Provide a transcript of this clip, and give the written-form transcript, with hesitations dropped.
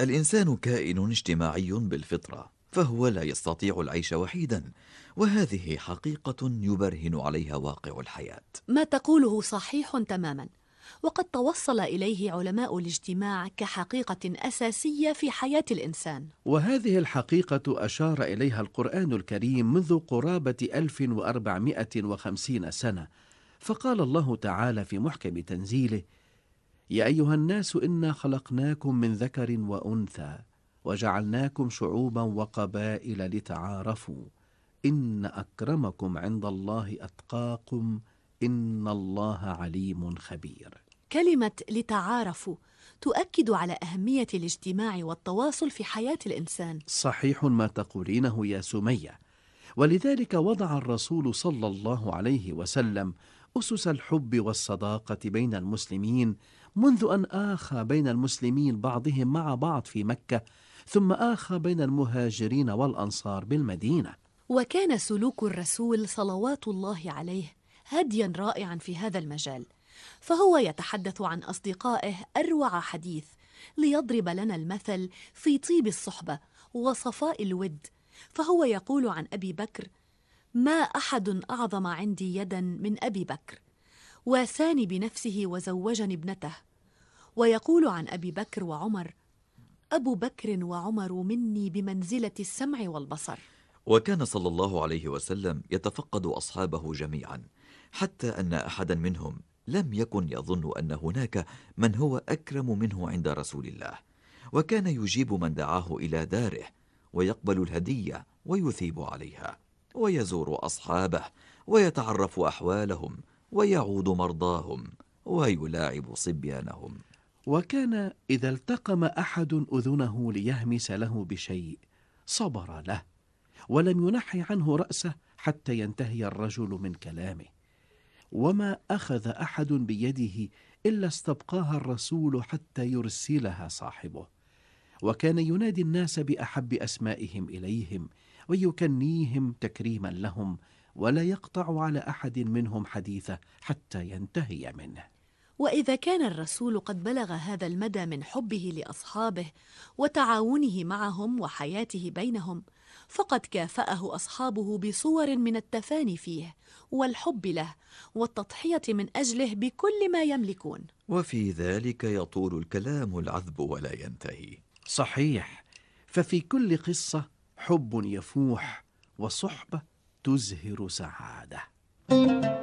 الإنسان كائن اجتماعي بالفطرة، فهو لا يستطيع العيش وحيدا، وهذه حقيقة يبرهن عليها واقع الحياة. ما تقوله صحيح تماما، وقد توصل إليه علماء الاجتماع كحقيقة أساسية في حياة الإنسان. وهذه الحقيقة أشار إليها القرآن الكريم منذ قرابة 1450 سنة، فقال الله تعالى في محكم تنزيله: يا أيها الناس إنا خلقناكم من ذكر وأنثى وجعلناكم شعوبا وقبائل لتعارفوا إن أكرمكم عند الله أتقاكم إن الله عليم خبير. كلمة لتعارفوا تؤكد على أهمية الاجتماع والتواصل في حياة الإنسان. صحيح ما تقولينه يا سمية، ولذلك وضع الرسول صلى الله عليه وسلم أسس الحب والصداقة بين المسلمين منذ أن آخى بين المسلمين بعضهم مع بعض في مكة، ثم آخى بين المهاجرين والأنصار بالمدينة. وكان سلوك الرسول صلوات الله عليه هديا رائعا في هذا المجال، فهو يتحدث عن أصدقائه أروع حديث ليضرب لنا المثل في طيب الصحبة وصفاء الود. فهو يقول عن أبي بكر: ما أحد أعظم عندي يدا من أبي بكر، واساني بنفسه وزوجني ابنته. ويقول عن أبي بكر وعمر: أبو بكر وعمر مني بمنزلة السمع والبصر. وكان صلى الله عليه وسلم يتفقد أصحابه جميعا، حتى أن أحدا منهم لم يكن يظن أن هناك من هو أكرم منه عند رسول الله، وكان يجيب من دعاه إلى داره، ويقبل الهدية ويثيب عليها، ويزور أصحابه ويتعرف أحوالهم، ويعود مرضاهم، ويلاعب صبيانهم. وكان إذا التقم أحد أذنه ليهمس له بشيء صبر له، ولم ينحي عنه رأسه حتى ينتهي الرجل من كلامه. وما أخذ أحد بيده إلا استبقاها الرسول حتى يرسلها صاحبه. وكان ينادي الناس بأحب أسمائهم إليهم ويكنيهم تكريما لهم، ولا يقطع على أحد منهم حديثه حتى ينتهي منه. وإذا كان الرسول قد بلغ هذا المدى من حبه لأصحابه وتعاونه معهم وحياته بينهم، فقد كافأه أصحابه بصور من التفاني فيه والحب له والتضحية من أجله بكل ما يملكون. وفي ذلك يطول الكلام العذب ولا ينتهي. صحيح، ففي كل قصة حب يفوح وصحبة تزهر سعادة.